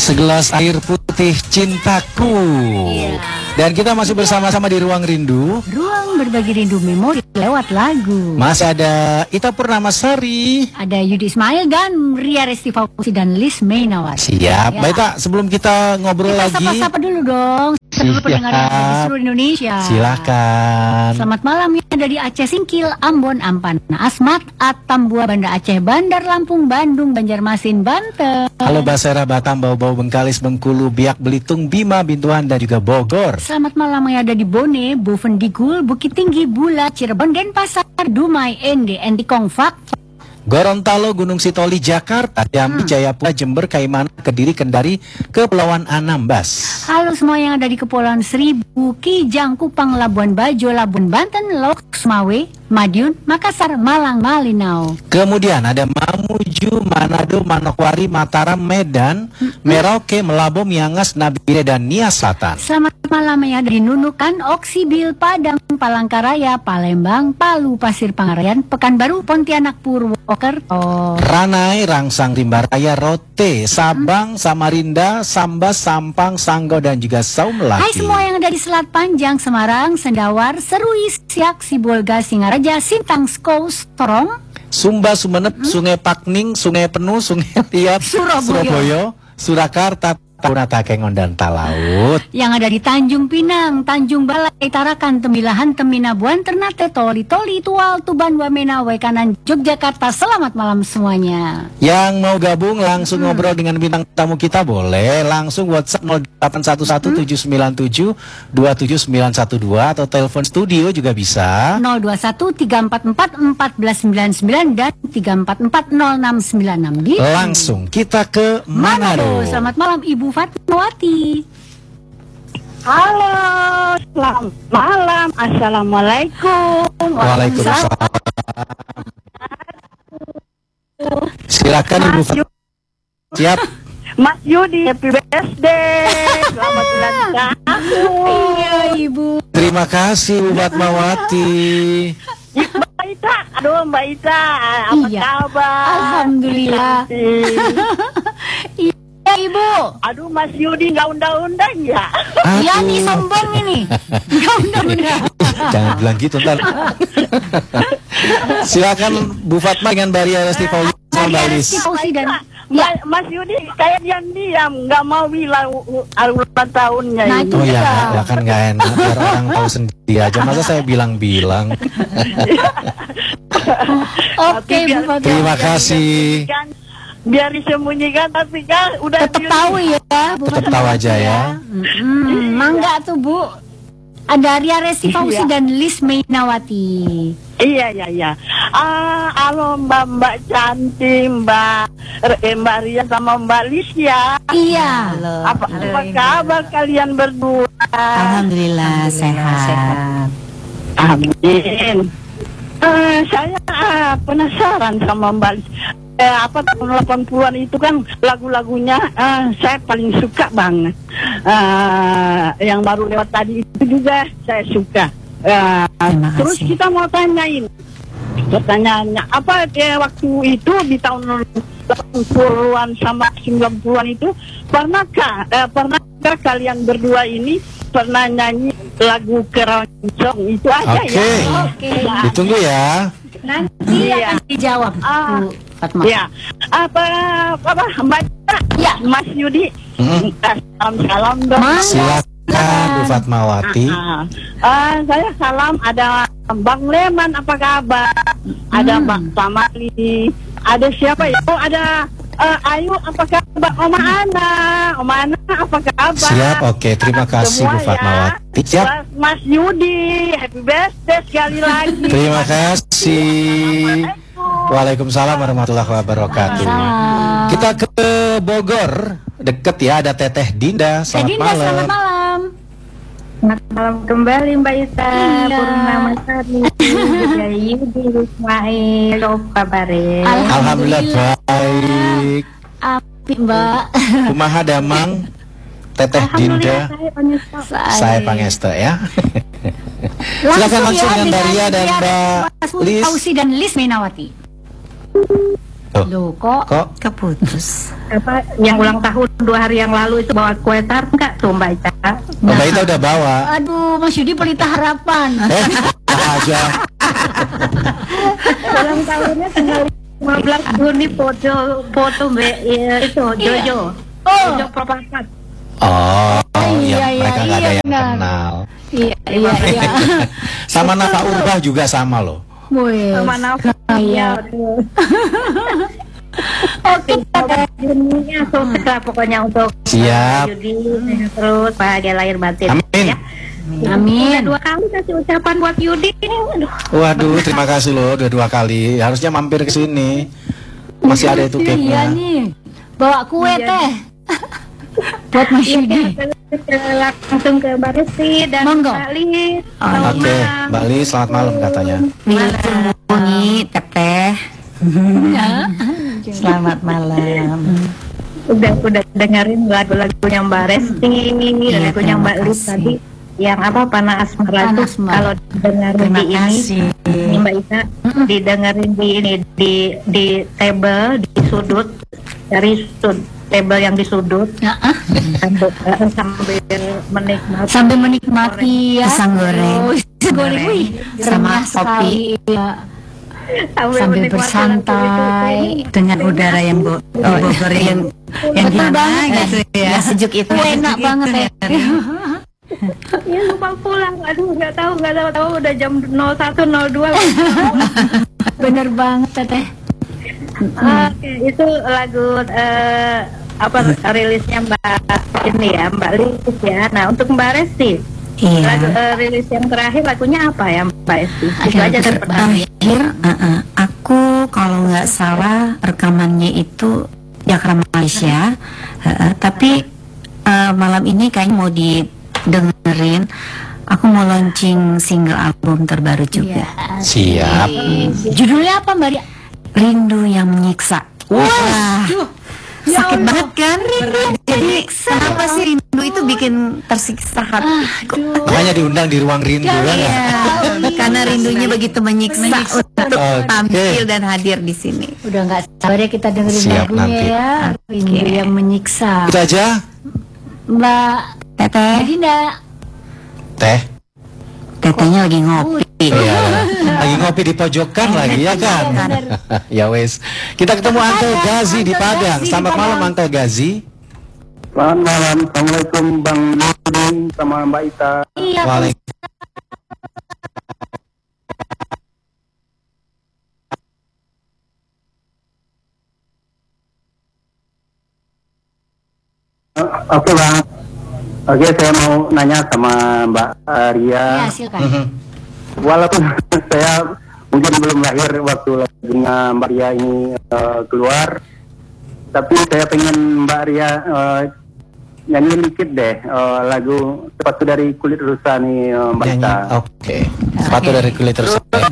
Segelas air putih cintaku. Iya. Dan kita masih bersama-sama di Ruang Rindu. Ruang berbagi rindu memori lewat lagu. Masih ada Ita Purnamasari. Ada Yudi Ismail dan Ria Resti Fauzi dan Liz Mainawati. Siap. Ya. Baik, Tak, sebelum kita ngobrol Kita lagi. sapa-sapa dulu dong. Seluruh pendengar yang ada di seluruh Indonesia. Silakan. Selamat malam ya dari Aceh Singkil, Ambon, Ampana, Asmat, Atambua, Banda Aceh, Bandar Lampung, Bandung, Banjarmasin, Banten. Halo Basera, Batam, Bau-Bau, Bengkalis, Bengkulu, Biak, Belitung, Bima, Bintuan, dan juga Bogor. Selamat malam yang ada di Bone, Bovendigul, Bukit Tinggi, Bula, Cirebon, Denpasar, Dumai, Ende, Entikong, Fak, Gorontalo, Gunung Sitoli, Jakarta, Jambi, Jayapura, Jember, Kaiman, Kediri, Kendari, Kepulauan Anambas. Halo semua yang ada di Kepulauan Seribu, Kijang, Kupang, Labuan Bajo, Labuan Banten, Lok, Sumawe, Madiun, Makassar, Malang, Malinau. Kemudian ada Mamuju, Manado, Manokwari, Mataram, Medan, Merauke, Melabo, Miangas, Nabire, dan Nias Selatan. Selamat malam yang ada di Nunukan, Oksibil, Padang, Palangkaraya, Palembang, Palu, Pasir Pangarayan, Pekanbaru, Pontianak, Purwokerto. Ranai, Rangsang, Rimbaraya, Rote, Sabang, Samarinda, Sambas, Sampang, Sanggau, dan juga Saumlaki. Hai semua yang ada di Selat Panjang, Semarang, Sendawar, Serui, Siak, Sibolga, Singaraja, Sintang, Skou, Torong, Sumba, Sumeneb, Sungai Pakning, Sungai Penuh, Sungai Tiap, Surabaya, Surakarta, Tahuna, Takengon, dan Talaut. yang ada di Tanjung Pinang, Tanjung Balai, Tarakan, Temilahan, Teminabuan, Ternate, Toli, Tual, Tuban, Wamena, Waikanan, Yogyakarta. Selamat malam semuanya. Yang mau gabung langsung ngobrol dengan bintang tamu kita boleh langsung WhatsApp 0811-797-27912 atau telepon studio juga bisa 021-344-1499 dan 344-0696 di langsung kita ke Manado. Selamat malam Ibu Fatmawati. Halo, selamat malam. Assalamualaikum. Waalaikumsalam. Silakan Ibu Fatmawati. Siap. Mas Yudi, happy birthday. Selamat ulang tahun. Iya Ibu. Terima kasih Bu Fatmawati. Mbak Ita, aduh Mbak Ita, apa Iya. kabar? Alhamdulillah. Iya Ibu. Aduh Mas Yudi nggak undang-undang ya? Iya nih sombong ini. Enggak undang-undang. Jangan bilang gitu ntar. Silakan Bu Fatma dengan Baria Resti Fauzi sama Mbak Lis. Fauzi dan ya. Mas Yudi kayak diam-diam nggak mau bilang ulang tahunnya Nah, ini. itu Oh ya, juga. ya kan nggak enak biar orang tahu sendiri aja. Masa saya bilang-bilang. Oke Bu Fatmawati. Terima kasih. Biar disembunyikan tapi kan udah Tetap tahu ya Bu Tetap Fatmawati tahu aja ya. Mangga tuh Bu. Ada Ria Resti Fauzi Iya. dan Liz Mainawati. Iya. Halo Mbak cantik, Mbak Ria sama Mbak Lis ya. Iya. Apa kabar kalian berdua? Alhamdulillah sehat. Amin. Saya penasaran sama Mbak Lis. Tahun 80-an itu kan lagu-lagunya saya paling suka banget. Yang baru lewat tadi itu juga saya suka. Terima Terus kasih. kita mau tanyain pertanyaannya apa waktu itu di tahun 80-an sama 90-an itu pernahkah kalian berdua ini pernah nyanyi lagu keroncong itu aja Oke. ya? Oke. Ditunggu ya. Nanti Iya. akan dijawab Bu Fatmawati. Ya, apa Mbak Ita? Ya. Mas Yudi, salam dong. Mas. Silakan Bu Fatmawati. Saya salam ada Bang Leman apa kabar? Ada Bang Samali. Ada siapa ya? Oh ada Ayu apa kabar? Oma Ana apa kabar? Siap, oke. Terima kasih Bu Semua ya. Fatmawati. Siap. Mas Yudi, happy birthday sekali lagi. Terima kasih. Waalaikumsalam warahmatullahi wabarakatuh. Salam. Kita ke Bogor, deket ya, ada Teteh Dinda. Selamat Dinda, malam. selamat malam. Selamat malam kembali Mbak Ita, Iya. Purnamasari, dari Yudi Ismail, apa kabarnya? Alhamdulillah baik. Api Mbak. Kumaha damang Teteh Dinda. Saya Panesta. Saya Pangesta ya. Silakan langsung dengan Daria dan Mbak Lis. Fauzi dan Liz Mainawati. Loh, kok Keputus. Apa yang ulang tahun 2 hari yang lalu itu bawa kue tart enggak tuh Mbak Ica? Mbak Ita udah bawa. aduh Mas Yudi pelita harapan. Aja. Ulang tahunnya tanggal 15 Juni foto Mbak itu Jojo. Jojo Propakat. Oh, Iya, ya, mereka nggak ada yang benar. kenal. Iya. Sama Nafa Urbah juga sama loh. Wih. Sama Nafa. Iya. Oke, Juninya sukses lah pokoknya untuk Siap. Yudi terus bahagia lahir batin. Amin. Ya. Amin. Udah 2 kali kasih ucapan buat Yudi. Aduh. Waduh, terima kasih loh udah 2 kali. Harusnya mampir ke sini. Masih ada itu Iya cake-nya. nih. Bawa kue Iya. teh. Buat Mas Yudi. Langsung ke Mbak Resti dan Monggo. Mbak Lis. Oke, Mbak Li, selamat malam katanya. Bunyi Teteh. Selamat malam. Udah dengerin lagu-lagunya Mbak Resti, Iya, lagunya terima Mbak Lis kasih. tadi yang apa Panah Asmara Panah itu Asmara. kalau didengerin Terima di kasih. ini Mbak Isa didengerin di ini di table di sudut dari table yang di sudut sambil menikmati Sambil menikmati ya. Pisang goreng. Oh, pisang goreng. Wih, Sama remah sekali. Iya. Sambil menikmati bersantai. Dengan udara yang di Bogor yang Betul gimana banget. gitu ya. Ya, sejuk itu enak banget ya. ya lupa pulang, aduh nggak tahu udah jam 01.02. Bener banget teteh. Oke, itu lagu apa rilisnya Mbak ini ya Mbak Lis ya. Nah untuk Mbak Resti lagu Iya. rilis yang terakhir lagunya apa ya Mbak Resti? Itu aja terpenting. Terakhir, aku kalau nggak salah rekamannya itu Jakarta Malaysia, tapi malam ini kayaknya mau didengerin. Aku mau launching single album terbaru juga. Siap. Judulnya apa Mbak Ria? Rindu yang menyiksa. Wah, sakit banget kan? Jadi kenapa sih rindu itu bikin tersiksa hati? Makanya diundang di ruang rindu kan ya. Karena rindunya begitu menyiksa untuk Oke. tampil dan hadir di sini. Udah nggak sabar ya kita dengerin Siap, lagunya nanti. ya. Rindu yang menyiksa. Itu aja. Mbak Teteh, Dinda. Teh. tetehnya lagi ngopi. Iya. Lagi ngopi di pojokan lagi ya kan. Ya wes. Kita ketemu Uncle Gazi di Padang. Selamat malam Uncle Gazi. Selamat malam, Assalamualaikum Bang Nurdin sama Mbak Ita. Iya. Waalaikumsalam. Oke Bang. Oke, saya mau nanya sama Mbak Ria. Ya silakan. Walaupun saya mungkin belum lahir waktu lagunya Mbak Ria ini keluar, tapi saya pengen Mbak Ria nyanyi dikit deh lagu Sepatu dari Kulit Rusa nih Mbak Nyanyi. Ita. Oke. Sepatu dari kulit terus.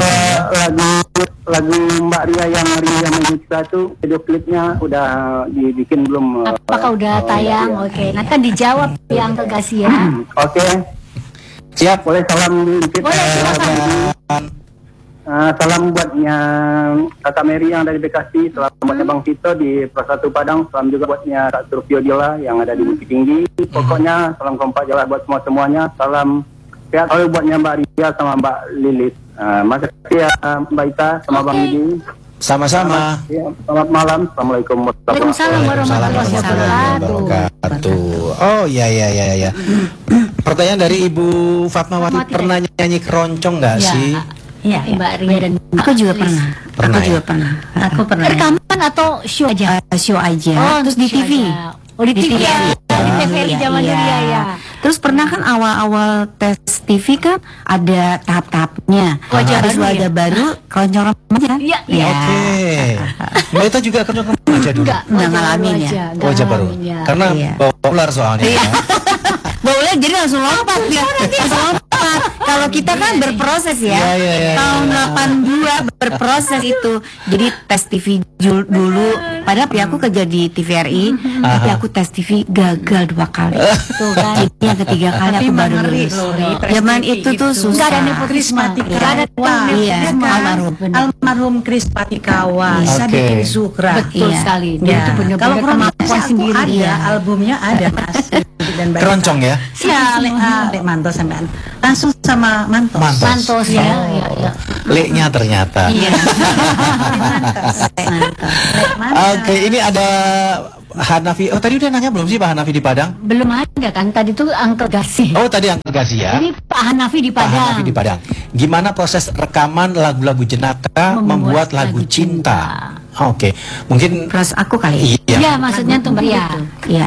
Lagu Mbak Ria yang Ria yang Menyiksa itu video klipnya udah dibikin belum? Apakah udah tayang? iya. Oke. Nah kan dijawab ya Uncle Gazi ya. Oke, Siap. boleh salam dikit. Boleh, silakan. Salam buatnya Kakak Mary yang dari Bekasi, salam buatnya Bang Tito di Persatu Padang, salam juga buatnya Kak Surfio Diola yang ada di Bukit Tinggi. Pokoknya salam kompak jalan buat semuanya. Salam sehat selalu buatnya Mbak Ria sama Mbak Lilis. Makasih ya Mbak Ita sama Bang Yudi. Sama-sama. Ya, selamat malam. Assalamualaikum Waalaikumsalam warahmatullahi wabarakatuh. Oh iya. Pertanyaan dari Ibu Fatmawati, Fatmawati. pernah nyanyi keroncong nggak Ya. sih? Iya, Mbak Ria dan Aku juga Lis. pernah. Pernah Aku ya? juga pernah. Aku pernah. Rekaman atau show aja? Show aja. Terus di show TV. aja. Oh di TV ya. Di TVRI zaman dulu ya. Terus pernah kan awal-awal tes TV kan ada tahap-tahapnya. Wajah Habis baru wajah baru, keroncoran aja kan? Iya, Ya. Oke. Mbak Ita juga keroncong aja dulu. Enggak, Nggak ngalamin ya? Nggak Wajah baru. ngalamin ya. Karena Iya. bawa ular soalnya. Boleh jadi langsung lompat dia. Langsung lompat. cepat. Kalau kita kan berproses ya. Tahun 82 berproses itu. Jadi tes TV dulu. Padahal aku kerja di TVRI, tapi aku tes TV gagal 2 kali. Tuh kan. Jadi yang ketiga kali aku baru lulus. Zaman itu tuh susah. Ada nepotisme. Iya, almarhum Kris Patikawa, Sadikin Zukra. Betul sekali. Dia itu benar-benar Kalau kemampuan sendiri. Ada albumnya ada Mas. Dan Keroncong ya? Iya, Lek Mantos sampean. Langsung sama Mantos. Mantos ya. Leknya ternyata. Iya. Oke, ini ada Hanafi. Oh, tadi udah nanya belum sih Pak Hanafi di Padang? Belum ada kan, tadi tuh Uncle Gasi. Oh, tadi Uncle Gasi ya. Ini Pak Hanafi di Pak Padang. Hanafi di Padang. Gimana proses rekaman lagu-lagu Jenaka membuat lagu cinta? Oke, mungkin proses aku kali. Iya. Ya, maksudnya tuh Mbak ya. Iya.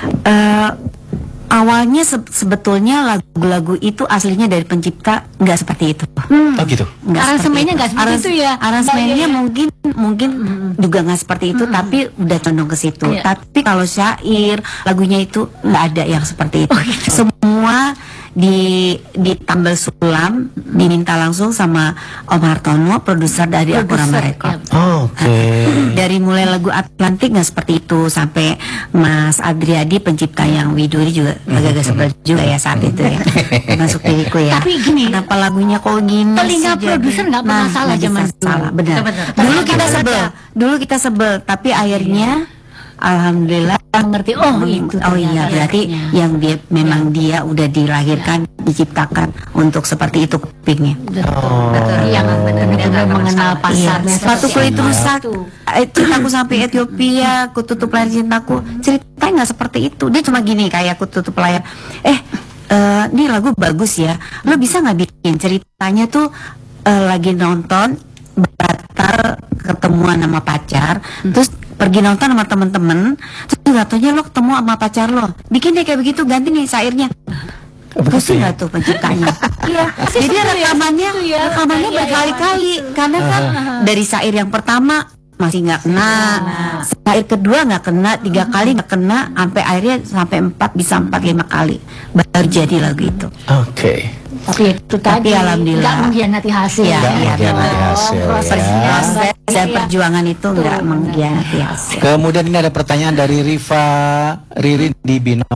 Awalnya sebetulnya lagu-lagu itu aslinya dari pencipta nggak seperti itu. Oh gitu. Aransemennya nggak seperti itu ya. Aransemennya mungkin juga nggak seperti itu, tapi udah condong ke situ. Tapi kalau syair lagunya itu nggak ada yang seperti itu. Semua ditambal sulam, diminta langsung sama Om Hartono, produser dari Akurama Record. Oke. Dari mulai lagu Atlantik nggak seperti itu, sampai Mas Adriadi pencipta yang Widuri juga agak-agak sebel juga ya saat itu ya, masuk diriku ya. Tapi gini, kenapa lagunya kok gini? telinga produser nggak pernah salah zaman dulu. Salah, benar. Dulu kita sebel, tapi akhirnya alhamdulillah ngerti. Oh iya, berarti yang memang dia udah dilahirkan, diciptakan untuk seperti itu kupingnya. Betul. Yang benar-benar mengenal pasarnya. Sepatu kulit rusak, cintaku sampai Ethiopia, ku tutup layar cintaku. Ceritanya nggak seperti itu. Dia cuma gini, kayak aku tutup layar. Ini lagu bagus ya. Lo bisa nggak bikin ceritanya tuh lagi nonton batal ketemuan sama pacar, terus pergi nonton sama temen-temen, terus katanya lo ketemu sama pacar lo, bikin deh kayak begitu, ganti nih syairnya. Pusing nggak tuh penciptanya? Iya. Jadi rekamannya berkali-kali, karena kan dari syair yang pertama masih nggak kena, syair kedua nggak kena, 3 kali nggak kena, sampai akhirnya sampai 4, bisa 4-5 kali baru jadi lagu itu. Oke. Tapi itu tadi alhamdulillah nggak mengkhianati hasil. Mengkhianati hasil. Proses dan perjuangan itu nggak mengkhianati hasil. Kemudian ini ada pertanyaan dari Riva Ririn di Binong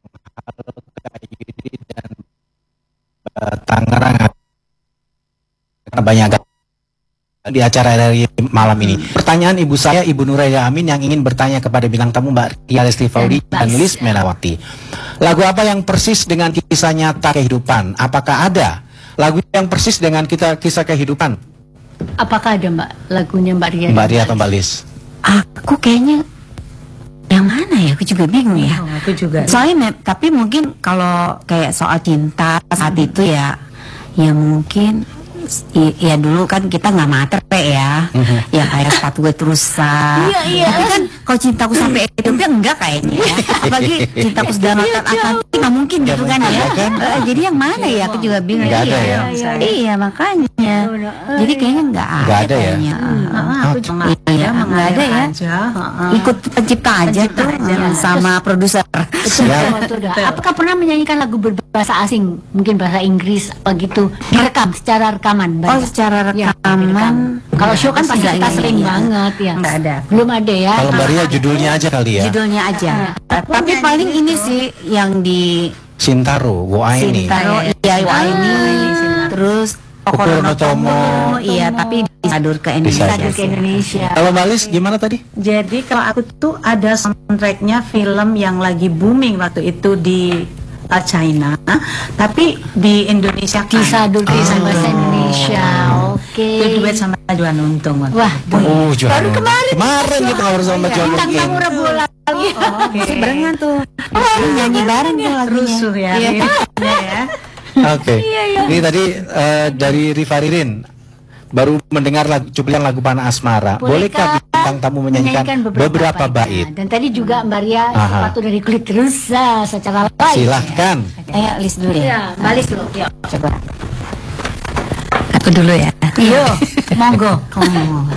dan Tangerang. Banyak di acara dari malam ini. Pertanyaan ibu saya, Ibu Nuraya Amin, yang ingin bertanya kepada bintang tamu Mbak Ria Lesti Faudi dan Lis Melawati. Lagu apa yang persis dengan kisah nyata kehidupan? Apakah ada lagu yang persis dengan kisah kehidupan? Apakah ada Mbak lagunya Mbak Ria? Mbak Ria atau Mbak Lis? Aku kayaknya yang mana ya? Aku juga bingung ya. Aku juga. Soalnya tapi mungkin kalau kayak soal cinta saat itu ya mungkin ya dulu kan kita nggak mater ya, ya kayak sepatu gue rusak. Tapi kan kalau cintaku sampai Ethiopia enggak kayaknya ya. Apalagi cintaku sudah nonton Atlantik nggak mungkin gitu kan ya. Jadi yang mana ya? Aku juga bingung. Nggak ada ya. Iya makanya. Jadi kayaknya nggak ada ya. Aku cuma nggak ada ya. Ikut pencipta aja tuh sama produser. Apakah pernah menyanyikan lagu berbahasa asing, mungkin bahasa Inggris apa gitu, direkam secara rekaman? Oh, secara rekaman. Kalau show kan pasti kita sering banget ya. Nggak ada. Belum ada ya. Kalau Mbak Ria judulnya aja kali ya. Judulnya aja. Tapi paling ini sih yang di Sintaro, Woaini. Sintaro, iya Woaini. Terus Kokoro Tomo. Iya, tapi disadur ke Indonesia. Kalau Mbak Lis gimana tadi? Jadi kalau aku tuh ada soundtracknya film yang lagi booming waktu itu di China, tapi di Indonesia kan. Disadur bahasa Indonesia. Oke. Itu duet sama Juan Untung. Wah, baru kemarin kita ngobrol sama Juan Untung. Tentang Rabu lagi. Barengan tuh. Nyanyi bareng tuh lagunya. Rusuh ya. Oke. Ini tadi dari Riva Ririn. Baru mendengar cuplikan lagu Panah Asmara. Bolehkah bintang tamu menyanyikan beberapa bait? Dan tadi juga Mbak Ria sepatu dari kulit rusa secara live. Silahkan. Lis dulu ya. Mbak Lis dulu. Yuk. Coba. Aku dulu ya. Iya, monggo.